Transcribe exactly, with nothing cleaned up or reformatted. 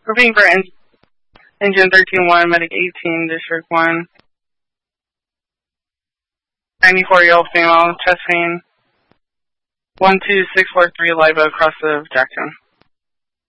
Grouping for en engine thirteen one, medic eighteen, district one. ninety-four-year-old female, chest pain. one two six four three, live across of Jackson.